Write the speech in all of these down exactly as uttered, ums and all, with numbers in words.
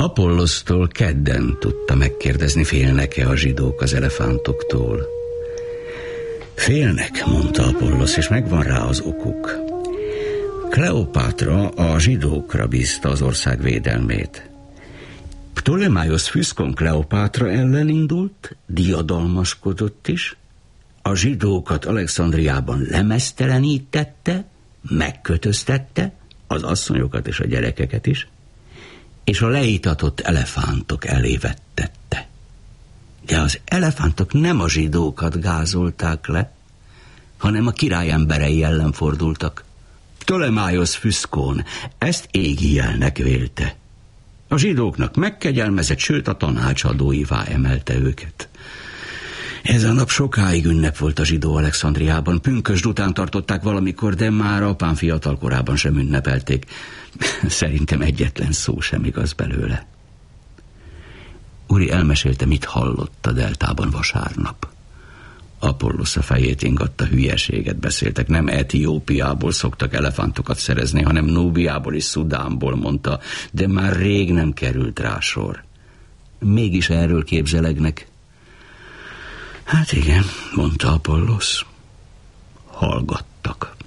Apollosztól kedden tudta megkérdezni, félnek-e a zsidók az elefántoktól. Félnek, mondta Apollosz, és megvan rá az okuk. Kleopátra a zsidókra bízta az ország védelmét. Ptolemaios Phüszkon Kleopátra ellen indult, diadalmaskodott is, a zsidókat Alexandriában lemeztelenítette, megkötöztette, az asszonyokat és a gyerekeket is, és a leítatott elefántok elé vettette. De az elefántok nem a zsidókat gázolták le, hanem a király emberei ellen fordultak. Ptolemaios Phüszkon ezt égi jelnek vélte. A zsidóknak megkegyelmezett, sőt a tanácsadóivá emelte őket. Ez a nap sokáig ünnep volt a zsidó Alexandriában. Pünkösd után tartották valamikor, de már apám fiatal korában sem ünnepelték. Szerintem egyetlen szó sem igaz belőle. Uri elmesélte, mit hallott a deltában vasárnap. Apollosz a fejét ingatta, hülyeséget beszéltek. Nem Etiópiából szoktak elefántokat szerezni, hanem Núbiából és Szudánból, mondta, de már rég nem került rá sor. Mégis erről képzelegnek. Hát igen, mondta Apollosz. Hallgattak.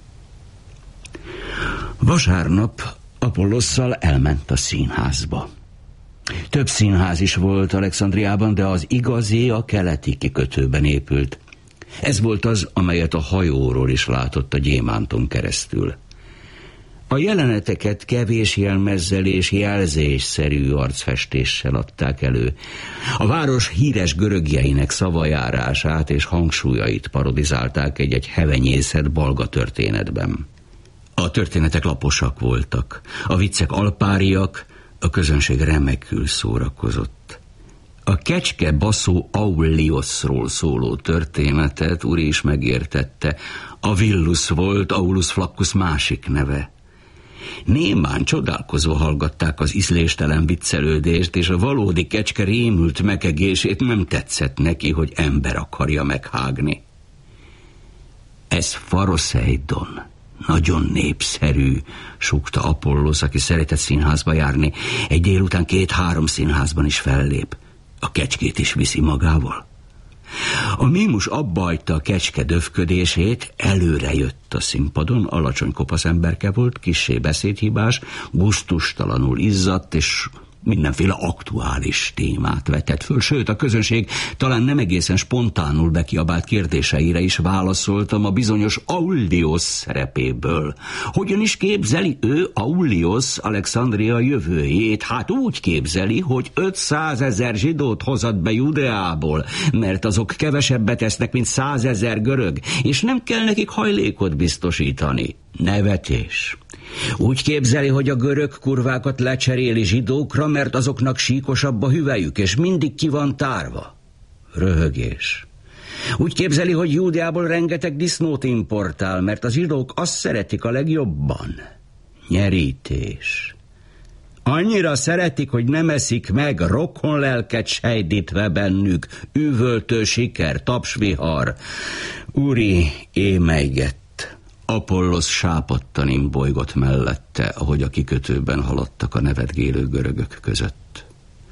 Vasárnap Apollosszal elment a színházba. Több színház is volt Alexandriában, de az igazi a keleti kikötőben épült. Ez volt az, amelyet a hajóról is látott a gyémánton keresztül. A jeleneteket kevés jelmezzel és jelzésszerű arcfestéssel adták elő. A város híres görögjeinek szavajárását és hangsúlyait parodizálták egy-egy hevenyészet balga történetben. A történetek laposak voltak, a viccek alpáriak, a közönség remekül szórakozott. A kecske baszó Aulioszról szóló történetet Uri is megértette. A Villus volt Aulus Flaccus másik neve. Némán csodálkozva hallgatták az ízléstelen viccelődést, és a valódi kecske rémült mekegését nem tetszett neki, hogy ember akarja meghágni. Ez Faroseidon, nagyon népszerű, súgta Apollosz, aki szeretett színházba járni. Egy délután két-három színházban is fellép. A kecskét is viszi magával. A mémus abbahagyta a kecske döfködését, előre jött a színpadon, alacsony kopasz emberke volt, kissé beszédhibás, gusztustalanul izzadt, és mindenféle aktuális témát vetett föl, sőt a közönség talán nem egészen spontánul bekiabált kérdéseire is válaszoltam a bizonyos Auliosz szerepéből. Hogyan is képzeli ő, Auliosz, Alexandria jövőjét? Hát úgy képzeli, hogy ötszázezer zsidót hozott be Judeából, mert azok kevesebbet esznek, mint százezer görög, és nem kell nekik hajlékot biztosítani. Nevetés. Úgy képzeli, hogy a görög kurvákat lecseréli zsidókra, mert azoknak síkosabb a hüvelyük, és mindig ki van tárva. Röhögés. Úgy képzeli, hogy Júdeából rengeteg disznót importál, mert a zsidók azt szeretik a legjobban. Nyerítés. Annyira szeretik, hogy nem eszik meg, rokonlelket sejtítve bennük, üvöltő siker, tapsvihar. Uri émelygett. Apollosz sápadtan imbolygott mellette, ahogy a kikötőben haladtak a nevetgélő görögök között.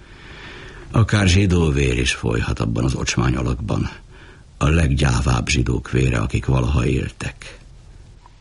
Akár zsidóvér is folyhat abban az ocsmány alakban, a leggyávább zsidók vére, akik valaha éltek.